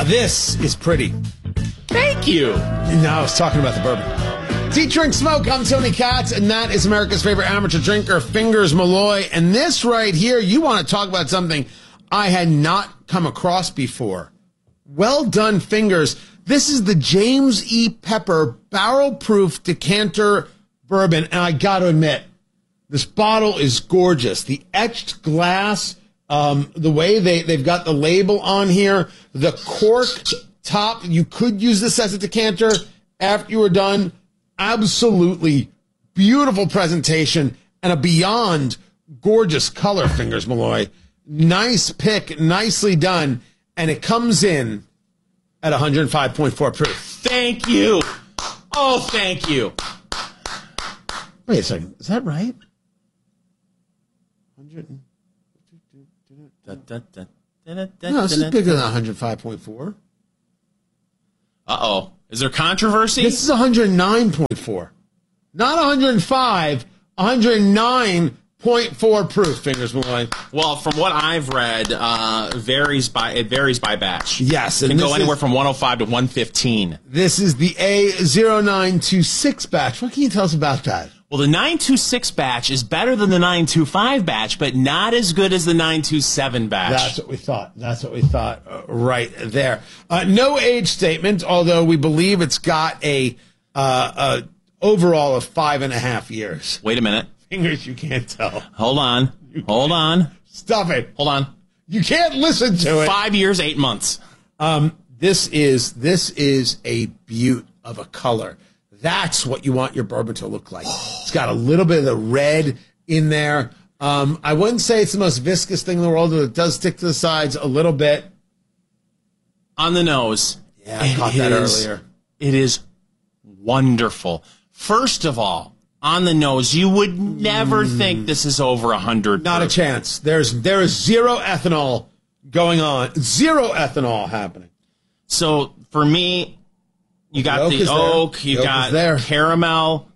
this is pretty. Thank you. No, I was talking about the bourbon. Eat, Drink, Smoke. I'm Tony Katz, and that is America's favorite amateur drinker, Fingers Malloy. And this right here, you want to talk about something I had not come across before. Well done, Fingers. This is the James E. Pepper Barrel Proof Decanter Bourbon. And I got to admit, this bottle is gorgeous. The etched glass, the way they've got the label on here, the cork top. You could use this as a decanter after you were done. Absolutely beautiful presentation and a beyond gorgeous color, Fingers Malloy. Nice pick, nicely done. And it comes in at 105.4 proof. Thank you. Oh, thank you. Wait a second. Is that right? 100. No, this is bigger than 105.4. Uh-oh. Is there controversy? This is 109.4. Not 105, 109.4 proof, Fingers Malloy. Well, from what I've read, it varies by batch. Yes. It can go anywhere from 105 to 115. This is the A0926 batch. What can you tell us about that? Well, the 926 batch is better than the 925 batch, but not as good as the 927 batch. That's what we thought. That's what we thought right there. No age statement, although we believe it's got a overall of 5.5 years. Wait a minute. Fingers, you can't tell. Hold on. Hold on. Stop it. Hold on. You can't listen to it. 5 years, 8 months. This is a beaut of a color. That's what you want your bourbon to look like. It's got a little bit of the red in there. I wouldn't say it's the most viscous thing in the world, but it does stick to the sides a little bit. On the nose. Yeah, I caught that earlier. It is wonderful. First of all, on the nose, you would never think this is over 100. Not a chance. There is zero ethanol going on. Zero ethanol happening. So for me, you got the oak, you got caramel.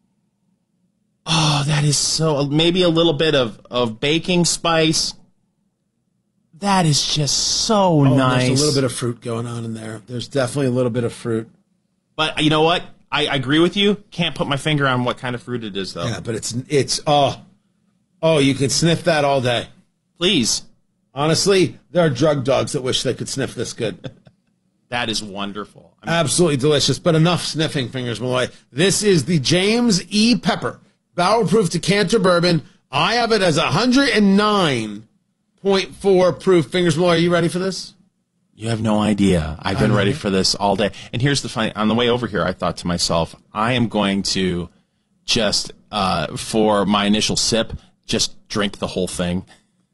Oh, that is so, maybe a little bit of baking spice. That is just so nice. There's a little bit of fruit going on in there. There's definitely a little bit of fruit. But you know what? I agree with you. Can't put my finger on what kind of fruit it is, though. Yeah, but it's you can sniff that all day. Please. Honestly, there are drug dogs that wish they could sniff this good. That is wonderful. Absolutely delicious, but enough sniffing, Fingers Malloy. This is the James E. Pepper Barrel Proof Decanter Bourbon. I have it as 109.4 proof. Fingers Malloy, are you ready for this? You have no idea. I've been ready for this all day. And here's the funny, on the way over here, I thought to myself, I am going to just, for my initial sip, just drink the whole thing.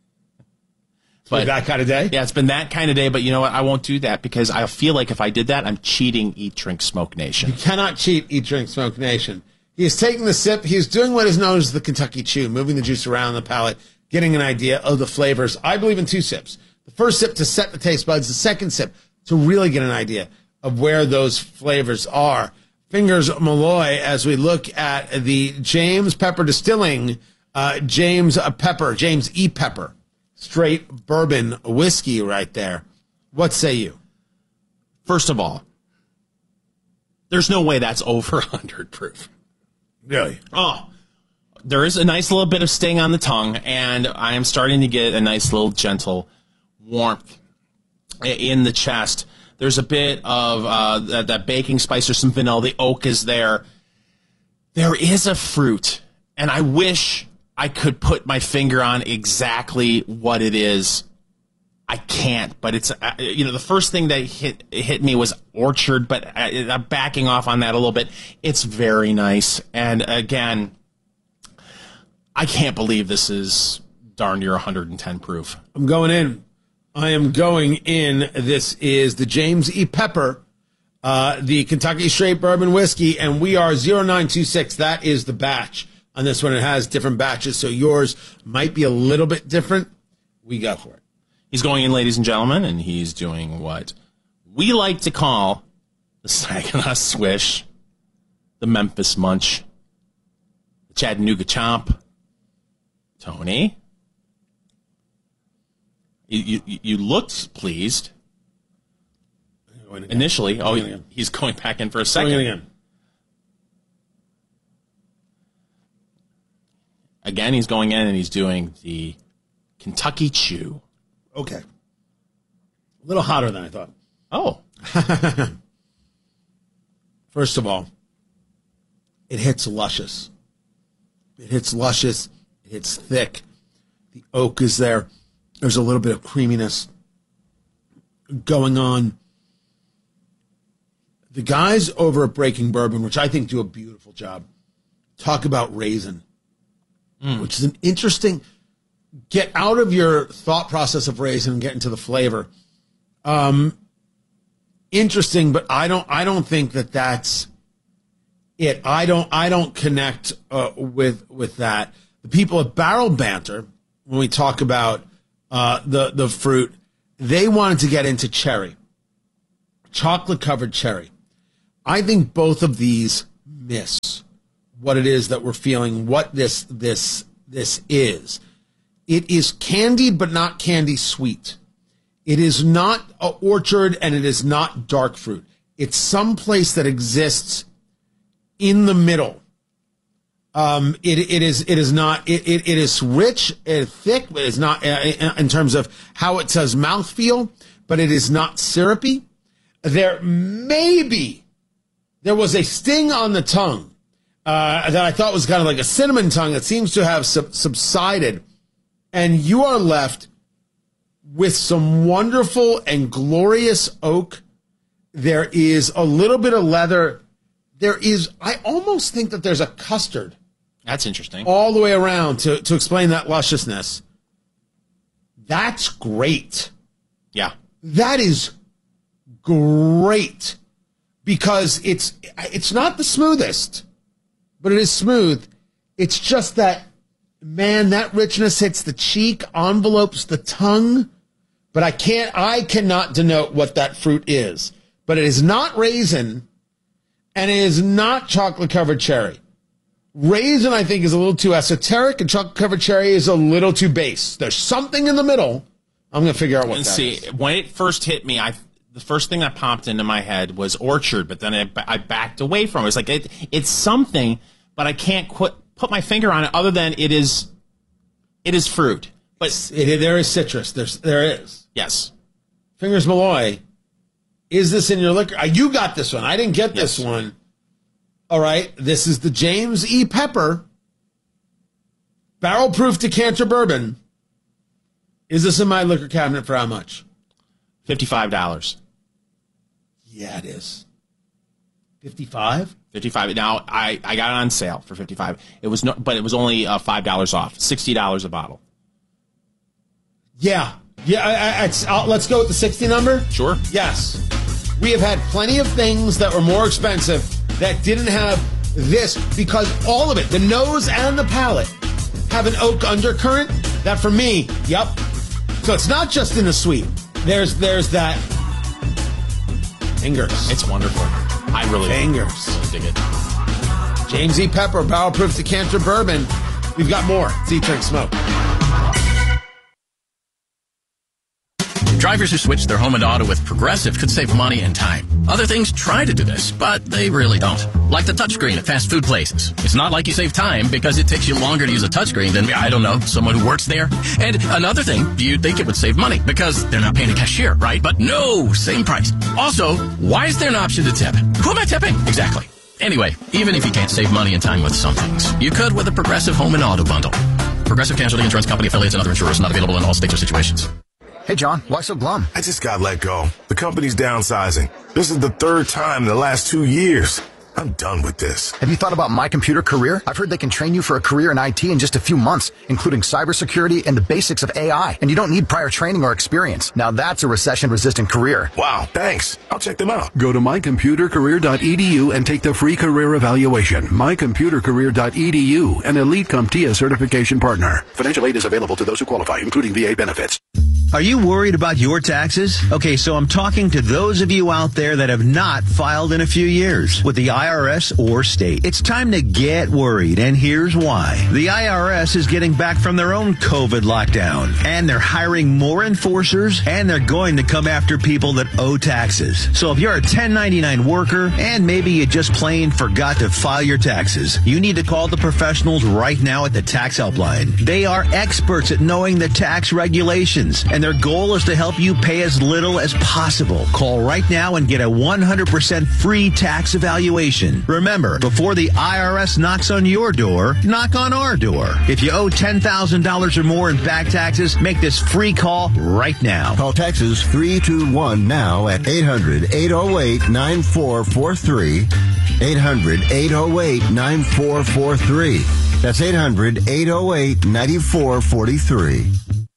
But that kind of day? Yeah, it's been that kind of day, but you know what? I won't do that because I feel like if I did that, I'm cheating Eat, Drink, Smoke Nation. You cannot cheat Eat, Drink, Smoke Nation. He is taking the sip. He is doing what is known as the Kentucky Chew, moving the juice around the palate, getting an idea of the flavors. I believe in 2 sips. The first sip to set the taste buds, the second sip to really get an idea of where those flavors are. Fingers Malloy, as we look at the James Pepper Distilling, James E. Pepper. Straight bourbon whiskey right there. What say you? First of all, there's no way that's over 100 proof. Really? Oh, there is a nice little bit of sting on the tongue, and I am starting to get a nice little gentle warmth in the chest. There's a bit of that baking spice or some vanilla. The oak is there. There is a fruit, and I wish I could put my finger on exactly what it is. I can't, but it's, the first thing that hit me was orchard, but I'm backing off on that a little bit. It's very nice. And again, I can't believe this is darn near 110 proof. I'm going in. I am going in. This is the James E. Pepper, the Kentucky Straight Bourbon Whiskey, and we are 0926. That is the batch. On this one, it has different batches, so yours might be a little bit different. We go for it. He's going in, ladies and gentlemen, and he's doing what we like to call the Saginaw Swish, the Memphis Munch, the Chattanooga Chomp. Tony, you looked pleased. Going again. Initially. Going again. He's going back in for a second. Going again. Again, he's going in and he's doing the Kentucky Chew. Okay. A little hotter than I thought. Oh. First of all, it hits luscious. It hits luscious. It hits thick. The oak is there. There's a little bit of creaminess going on. The guys over at Breaking Bourbon, which I think do a beautiful job, talk about raisin, which is an interesting, get out of your thought process of raisin and get into the flavor. Interesting, but I don't think that that's it. I don't connect with that. The people at Barrel Banter, when we talk about the fruit, they wanted to get into cherry, chocolate covered cherry. I think both of these miss what it is that we're feeling, what this is. It is candied, but not candy sweet. It is not orchard, and it is not dark fruit. It's some place that exists in the middle. It is not. It is rich and thick, but it's not in terms of how it says mouthfeel. But it is not syrupy. There was a sting on the tongue that I thought was kind of like a cinnamon tongue that seems to have subsided, and you are left with some wonderful and glorious oak. There is a little bit of leather. I almost think that there's a custard. That's interesting. All the way around to explain that lusciousness. That's great. Yeah. That is great. Because it's not the smoothest, but it is smooth. It's just that, man, that richness hits the cheek, envelopes the tongue. But I cannot denote what that fruit is. But it is not raisin, and it is not chocolate-covered cherry. Raisin, I think, is a little too esoteric, and chocolate-covered cherry is a little too base. There's something in the middle. I'm going to figure out what that is. When it first hit me, the first thing that popped into my head was orchard, but then I backed away from it. It's like it's something, but I can't put my finger on it other than it is fruit. But there is citrus. There is. Yes. Fingers Malloy, is this in your liquor? You got this one. I didn't get this one. All right. This is the James E. Pepper Barrel Proof Decanter Bourbon. Is this in my liquor cabinet for how much? $55. Yeah, it is. 55? 55. Now I got it on sale for 55. But it was only $5 off. $60 a bottle. Yeah. Let's go with the 60 number. Sure. Yes. We have had plenty of things that were more expensive that didn't have this, because all of it, the nose and the palate, have an oak undercurrent that for me, yep. So it's not just in the sweet. There's that fingers. It's wonderful. I really dig it. James E. Pepper, Barrel Proof Decanter Bourbon. We've got more. It's Eat, Drink, Smoke. Drivers who switch their home and auto with Progressive could save money and time. Other things try to do this, but they really don't. Like the touchscreen at fast food places. It's not like you save time because it takes you longer to use a touchscreen than, I don't know, someone who works there. And another thing, you'd think it would save money because they're not paying a cashier, right? But no, same price. Also, why is there an option to tip? Who am I tipping? Exactly. Anyway, even if you can't save money and time with some things, you could with a Progressive home and auto bundle. Progressive Casualty Insurance Company, affiliates, and other insurers not available in all states or situations. Hey, John, why so glum? I just got let go. The company's downsizing. This is the third time in the last 2 years. I'm done with this. Have you thought about My Computer Career? I've heard they can train you for a career in IT in just a few months, including cybersecurity and the basics of AI. And you don't need prior training or experience. Now that's a recession-resistant career. Wow, thanks. I'll check them out. Go to mycomputercareer.edu and take the free career evaluation. Mycomputercareer.edu, an elite CompTIA certification partner. Financial aid is available to those who qualify, including VA benefits. Are you worried about your taxes? Okay, so I'm talking to those of you out there that have not filed in a few years with the IRS or state. It's time to get worried, and here's why. The IRS is getting back from their own COVID lockdown, and they're hiring more enforcers, and they're going to come after people that owe taxes. So if you're a 1099 worker, and maybe you just plain forgot to file your taxes, you need to call the professionals right now at the Tax Helpline. They are experts at knowing the tax regulations, and their goal is to help you pay as little as possible. Call right now and get a 100% free tax evaluation. Remember, before the IRS knocks on your door, knock on our door. If you owe $10,000 or more in back taxes, make this free call right now. Call Texas 321 now at 800-808-9443. 800-808-9443. That's 800-808-9443.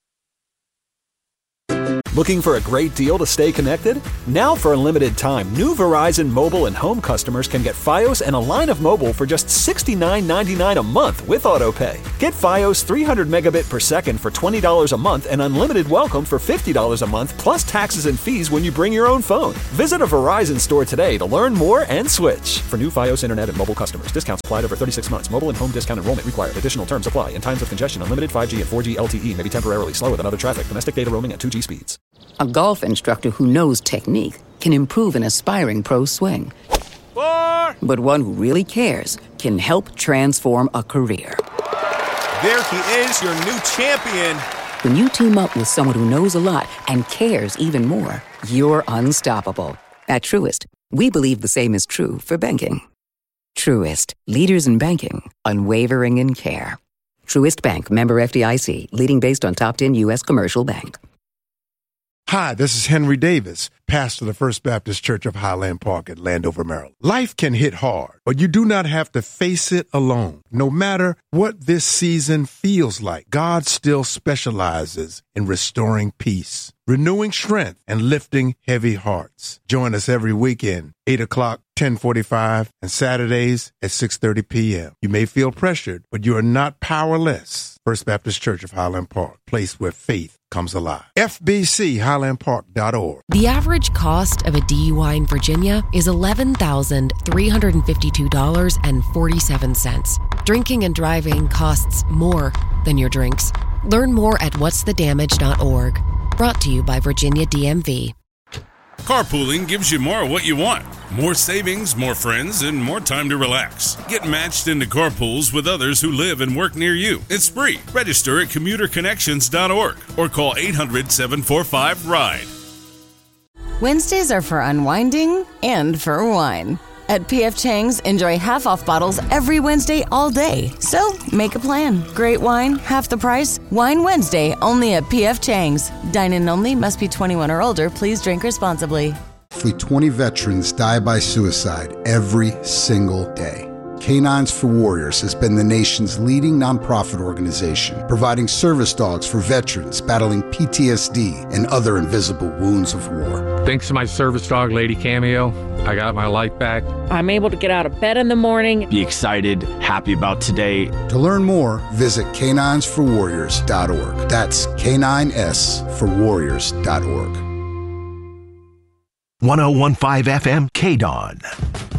Looking for a great deal to stay connected? Now for a limited time, new Verizon mobile and home customers can get Fios and a line of mobile for just $69.99 a month with AutoPay. Get Fios 300 megabit per second for $20 a month and unlimited welcome for $50 a month plus taxes and fees when you bring your own phone. Visit a Verizon store today to learn more and switch. For new Fios internet and mobile customers, discounts applied over 36 months. Mobile and home discount enrollment required. Additional terms apply. In times of congestion, unlimited 5G and 4G LTE may be temporarily slower than other traffic. Domestic data roaming at 2G speeds. A golf instructor who knows technique can improve an aspiring pro's swing. But one who really cares can help transform a career. There he is, your new champion. When you team up with someone who knows a lot and cares even more, you're unstoppable. At Truist, we believe the same is true for banking. Truist, leaders in banking, unwavering in care. Truist Bank, member FDIC, leading based on top 10 U.S. commercial bank. Hi, this is Henry Davis, pastor of the First Baptist Church of Highland Park at Landover, Maryland. Life can hit hard, but you do not have to face it alone. No matter what this season feels like, God still specializes in restoring peace, renewing strength, and lifting heavy hearts. Join us every weekend, 8 o'clock, 10:45, and Saturdays at 6:30 p.m. You may feel pressured, but you are not powerless. First Baptist Church of Highland Park, place where faith comes alive. FBCHighlandPark.org. The average cost of a DUI in Virginia is $11,352.47. Drinking and driving costs more than your drinks. Learn more at whatsthedamage.org. Brought to you by Virginia DMV. Carpooling gives you more of what you want. More savings, more friends, and more time to relax. Get matched into carpools with others who live and work near you. It's free. Register at commuterconnections.org or call 800-745-RIDE. Wednesdays are for unwinding and for wine. At P.F. Chang's, enjoy half-off bottles every Wednesday all day. So, make a plan. Great wine, half the price. Wine Wednesday, only at P.F. Chang's. Dine-in only, must be 21 or older. Please drink responsibly. Roughly 20 veterans die by suicide every single day. Canines for Warriors has been the nation's leading nonprofit organization, providing service dogs for veterans battling PTSD and other invisible wounds of war. Thanks to my service dog, Lady Cameo, I got my life back. I'm able to get out of bed in the morning. Be excited, happy about today. To learn more, visit caninesforwarriors.org. That's caninesforwarriors.org. 1015 FM, KDON.